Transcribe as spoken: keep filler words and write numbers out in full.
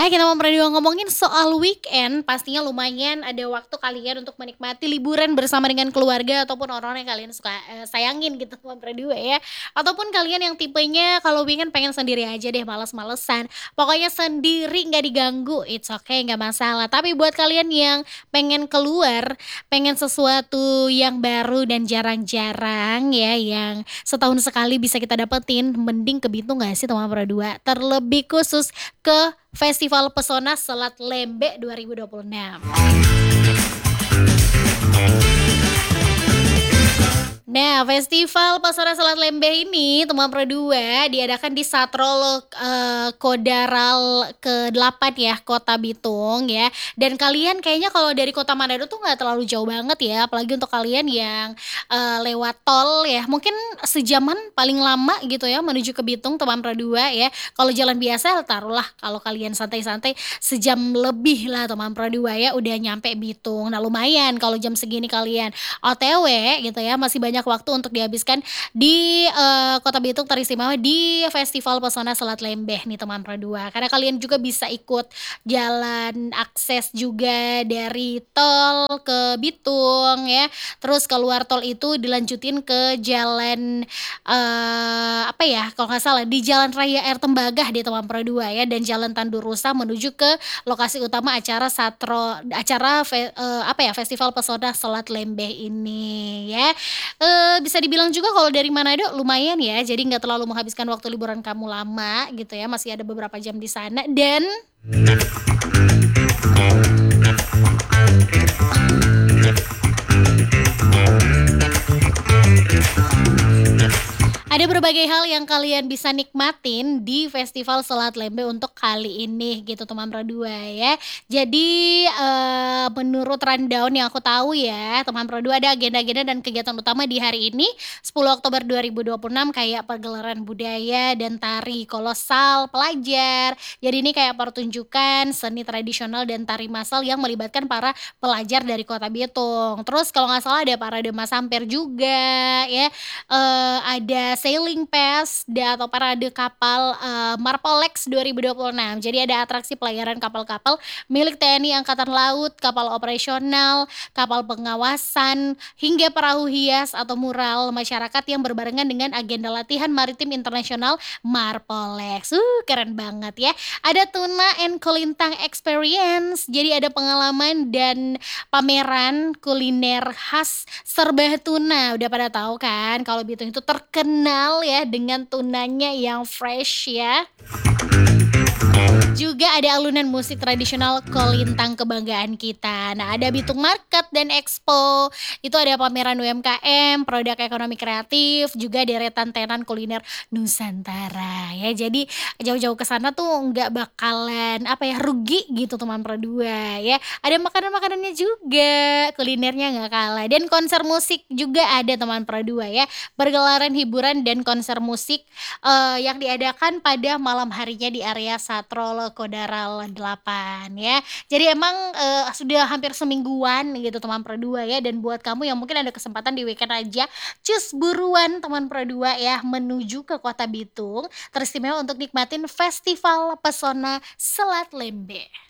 Nah, kita mau berdua ngomongin soal weekend, pastinya lumayan ada waktu kalian untuk menikmati liburan bersama dengan keluarga ataupun orang-orang yang kalian suka, eee, sayangin gitu sama berdua ya. Ataupun kalian yang tipenya kalau weekend pengen sendiri aja deh, males-malesan. Pokoknya sendiri nggak diganggu, it's okay nggak masalah. Tapi buat kalian yang pengen keluar, pengen sesuatu yang baru dan jarang-jarang ya, yang setahun sekali bisa kita dapetin, mending ke Bitung nggak sih teman berdua? Terlebih khusus ke Festival Pesona Selat Lembe dua ribu dua puluh enam. Nah, Festival Pesona Selat Lembe ini teman berdua diadakan di Satrolo, eee, Kodaral kedelapan ya, Kota Bitung ya. Dan kalian kayaknya kalau dari Kota Manado tuh nggak terlalu jauh banget ya, apalagi untuk kalian yang, eee, lewat tol ya, mungkin sejaman paling lama gitu ya menuju ke Bitung teman berdua ya. Kalau jalan biasa taruhlah kalau kalian santai-santai sejam lebih lah teman berdua ya, udah nyampe Bitung. Nah lumayan kalau jam segini kalian O T W gitu ya, masih banyak waktu untuk dihabiskan di, eee, Kota Bitung teristimewa di Festival Pesona Selat Lembeh nih teman berdua. Karena kalian juga bisa ikut jalan akses juga dari tol ke Bitung ya, terus keluar tol itu dilanjutin ke jalan, eee, apa ya, kalau nggak salah di Jalan Raya Air Tembagah di teman berdua ya, dan Jalan Tandurusa menuju ke lokasi utama acara Satro acara fe eee, apa ya, Festival Pesona Selat Lembeh ini ya. Eee, bisa dibilang juga kalau dari Manado lumayan ya, jadi nggak terlalu menghabiskan waktu liburan kamu lama gitu ya, masih ada beberapa jam di sana dan ada berbagai hal yang kalian bisa nikmatin di Festival Selat Lembe untuk kali ini gitu teman berdua ya. Jadi, eee, menurut rundown yang aku tahu ya, teman berdua ada agenda-agenda dan kegiatan utama di hari ini, sepuluh Oktober dua ribu dua puluh enam kayak pagelaran budaya dan tari kolosal pelajar. Jadi ini kayak pertunjukan seni tradisional dan tari massal yang melibatkan para pelajar dari Kota Bitung. Terus kalau nggak salah ada parade Mas Sampir juga ya, eee, ada sailing pass da atau parade kapal, eee, Marpolex dua ribu dua puluh enam. Jadi ada atraksi pelayaran kapal-kapal milik T N I Angkatan Laut, kapal operasional, kapal pengawasan, hingga perahu hias atau mural masyarakat yang berbarengan dengan agenda latihan maritim internasional Marpolex. Uh, keren banget ya. Ada Tuna and Kulintang Experience, jadi ada pengalaman dan pameran kuliner khas serba tuna. Udah pada tahu kan kalau Bitung itu terkenal ya dengan tunanya yang fresh ya. Juga ada alunan musik tradisional Kolintang kebanggaan kita. Nah, ada Bitung Market dan Expo, itu ada pameran U M K M, produk ekonomi kreatif, juga deretan tenan kuliner Nusantara ya. Jadi jauh-jauh ke sana tuh nggak bakalan apa ya, rugi gitu teman berdua ya. Ada makanan-makanannya juga, kulinernya nggak kalah dan konser musik juga ada teman berdua ya. Pergelaran hiburan dan konser musik, eee, yang diadakan pada malam harinya di area Satrolo Kodaral delapan ya. Jadi emang, eee, sudah hampir semingguan gitu teman berdua ya, dan buat kamu yang mungkin ada kesempatan di weekend aja, cus buruan teman berdua ya menuju ke Kota Bitung, teristimewa untuk nikmatin Festival Pesona Selat Lembe.